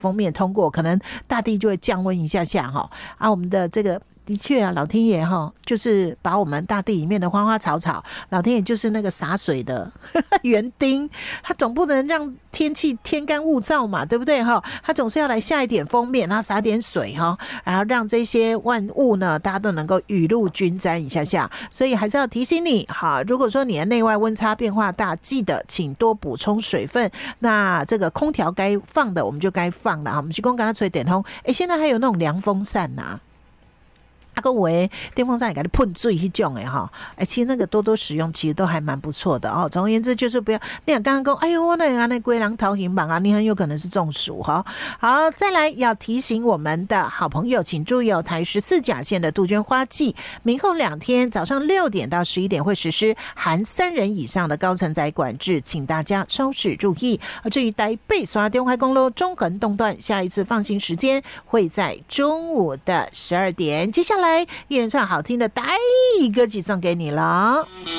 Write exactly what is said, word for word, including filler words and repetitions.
封面通过，可能大地就会降温一下下哈。啊，我们的这个的确啊，老天爷哈，就是把我们大地里面的花花草草，老天爷就是那个洒水的园丁，他总不能让天气天干物燥嘛，对不对哈？他总是要来下一点封面，然后洒点水哈，然后让这些万物呢，大家都能够雨露均沾一下下。所以还是要提醒你哈，如果说你的内外温差变化大，记得请多补充水分。那这个空调该放的我们就该放了，我们去公给它吹点风。哎，现在还有那种凉风扇呐、啊。啊，个喂，电风扇也给它喷水那种的哈，哎，其实那个多多使用，其实都还蛮不错的哦。总而言之，就是不要你想刚刚讲，哎呦，我那个那龟狼逃行榜啊，你很有可能是中暑哈。好，再来要提醒我们的好朋友，请注意哦，台十四甲线的杜鹃花季，明后两天早上六点到十一点会实施含三人以上的高承载管制，请大家稍事注意。至于台北刷中海公路中横东段，下一次放行时间会在中午的十二点。接下来。来，一连串好听的带歌曲送给你了。